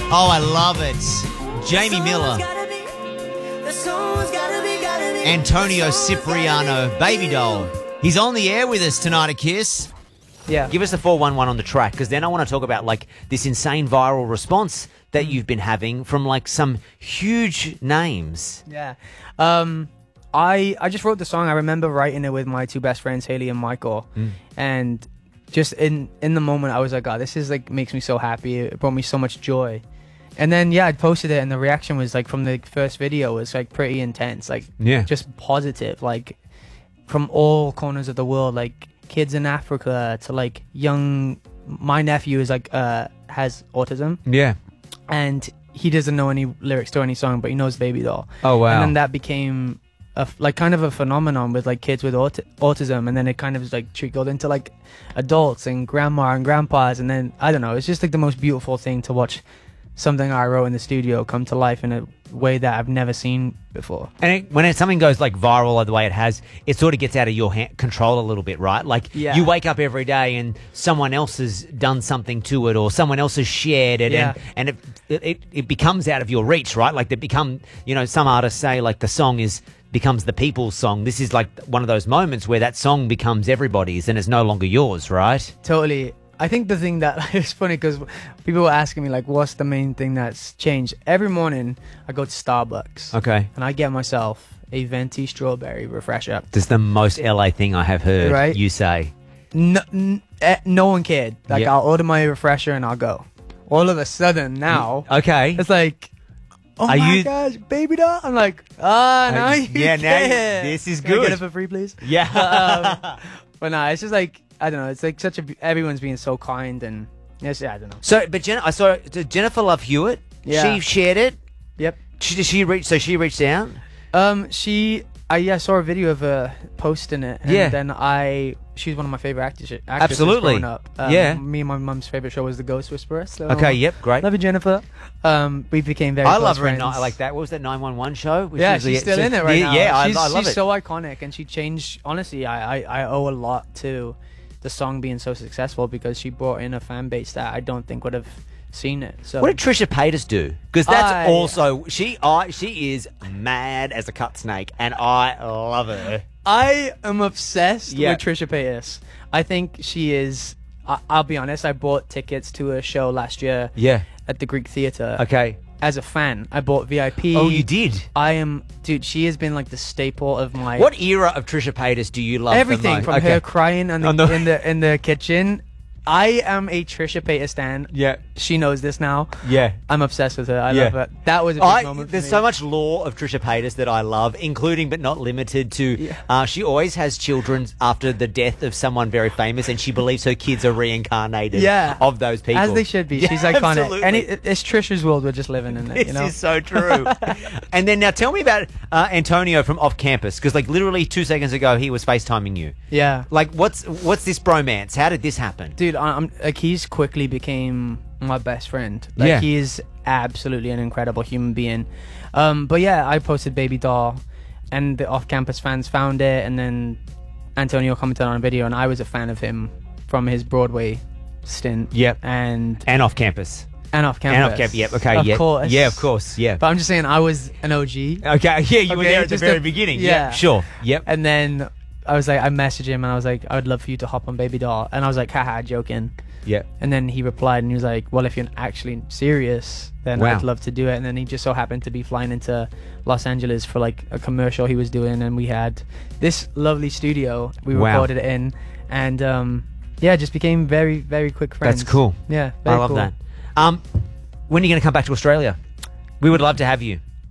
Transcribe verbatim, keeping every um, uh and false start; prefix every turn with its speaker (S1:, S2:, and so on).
S1: Oh, I love it. Jamie Miller. Antonio Cipriano, Baby Doll. He's on the air with us tonight at Kiss.
S2: Yeah.
S1: Give us the four one one on the track, because then I want to talk about like this insane viral response that you've been having from like some huge names.
S2: Yeah. Um, I I just wrote the song. I remember writing it with my two best friends, Haley and Michael.
S1: Mm.
S2: And just in, in the moment, I was like, oh, this is like makes me so happy. It brought me so much joy. And then, yeah, I posted it, and the reaction was like from the first video was like pretty intense. Like,
S1: Yeah.
S2: just positive, like from all corners of the world, like kids in Africa to like young. My nephew is like uh has autism,
S1: Yeah.
S2: and he doesn't know any lyrics to any song, but he knows Baby Doll.
S1: Oh, wow.
S2: And then that became a f like kind of a phenomenon with like kids with aut autism, and then it kind of like trickled into like adults and grandma and grandpas, and then I don't know, it's just like the most beautiful thing to watch something I wrote in the studio come to life in a way that I've never seen before.
S1: And it, when it, something goes like viral like the way it has, it sort of gets out of your hand, control a little bit, right? Like
S2: Yeah.
S1: you wake up every day and someone else has done something to it, or someone else has shared it,
S2: Yeah.
S1: and, and it, it it becomes out of your reach, right? Like they become, you know, some artists say like the song is becomes the people's song. This is like one of those moments where that song becomes everybody's and it's no longer yours, right?
S2: Totally. I think the thing that is funny, because people were asking me like, what's the main thing that's changed? Every morning I go to Starbucks.
S1: Okay.
S2: And I get myself a venti strawberry refresher.
S1: This is the most L A thing I have heard
S2: Right?
S1: you say.
S2: No, n- eh, no one cared. Like,
S1: Yeah.
S2: I'll order my refresher and I'll go. All of a sudden now,
S1: Okay.
S2: it's like, oh
S1: Are
S2: my
S1: you-
S2: gosh, Baby Doll. I'm like, ah, now
S1: Uh,
S2: you
S1: yeah, now you-
S2: care.
S1: this is
S2: Can I
S1: good.
S2: get it for free, please?
S1: Yeah.
S2: um, but no, it's just like, I don't know. It's like such a, everyone's being so kind, and yes, yeah, I don't know.
S1: So, but Jen, I saw did Jennifer Love Hewitt.
S2: Yeah.
S1: She shared it.
S2: Yep.
S1: She, did she reach? So she reached out.
S2: Um, she, I yeah, saw a video of her posting it, and
S1: Yeah.
S2: then I, she's one of my favorite actors. actresses
S1: Absolutely.
S2: growing up. Um,
S1: Yeah.
S2: Me and my mum's favorite show was The Ghost Whisperer. So
S1: Okay. Yep. Great.
S2: love you, Jennifer. Um, we became very.
S1: I
S2: close
S1: love her. In,
S2: friends.
S1: I like that. What was that nine one one show? Which
S2: Yeah,
S1: was the-
S2: she's still
S1: so-
S2: in it right
S1: yeah,
S2: now.
S1: Yeah,
S2: she's,
S1: I, I love
S2: she's
S1: it.
S2: so iconic, and she changed. Honestly, I, I, I owe a lot to the song being so successful, because she brought in a fan base that I don't think would have seen it. So
S1: What did Trisha Paytas do? Because that's
S2: I-
S1: also she. I she is mad as a cut snake, and I love her.
S2: I am obsessed
S1: Yeah.
S2: with Trisha Paytas. I think she is. I, I'll be honest. I bought tickets to a show last year
S1: Yeah.
S2: at the Greek Theatre.
S1: Okay.
S2: As a fan, I bought V I P.
S1: Oh, you did.
S2: I am, dude. She has been like the staple of my
S1: What era of Trisha Paytas do you love? the
S2: everything
S1: most?
S2: from
S1: Okay.
S2: her crying on the,
S1: On the-
S2: in the in the kitchen. I am a Trisha Paytas stan.
S1: Yeah.
S2: She knows this now.
S1: Yeah.
S2: I'm obsessed with her. I
S1: Yeah.
S2: love her. That was a big
S1: I,
S2: moment.
S1: there's
S2: for me.
S1: so much lore of Trisha Paytas that I love, including but not limited to.
S2: Yeah.
S1: Uh, she always has children after the death of someone very famous, and she believes her kids are reincarnated.
S2: Yeah.
S1: Of those people,
S2: As they should be.
S1: Yeah,
S2: She's iconic.
S1: absolutely.
S2: And it, it's Trisha's world. We're just living in it.
S1: This
S2: You know.
S1: is so true. And then now tell me about uh, Antonio from Off Campus, because like literally two seconds ago he was FaceTiming you.
S2: Yeah.
S1: Like what's what's this bromance? How did this happen?
S2: Dude, I'm like, he's quickly became my best friend. Like,
S1: Yeah.
S2: he is absolutely an incredible human being. Um, but yeah, I posted Baby Doll, and the off-campus fans found it, and then Antonio commented on a video, and I was a fan of him from his Broadway stint.
S1: Yep.
S2: And
S1: And Off Campus.
S2: and off campus.
S1: And Off Campus. Yep. Okay.
S2: Of
S1: yeah.
S2: course.
S1: Yeah. Of course. Yeah.
S2: But I'm just saying, I was an O G.
S1: Okay. Yeah. You were
S2: Okay,
S1: there at the
S2: just
S1: very
S2: a-
S1: beginning.
S2: yeah.
S1: Yeah. Sure. Yep.
S2: And then I was like, I messaged him, and I was like, I would love for you to hop on Baby Doll. And I was like, haha, joking.
S1: Yeah.
S2: And then he replied, and he was like, well, if you're actually serious, then
S1: Wow.
S2: I'd love to do it. And then he just so happened to be flying into Los Angeles for like a commercial he was doing, and we had this lovely studio we
S1: Wow.
S2: recorded it in, and um yeah, just became very, very quick friends.
S1: That's cool.
S2: Yeah,
S1: I
S2: very
S1: love
S2: cool.
S1: that. Um, when are you going to come back to Australia? We would love to have you.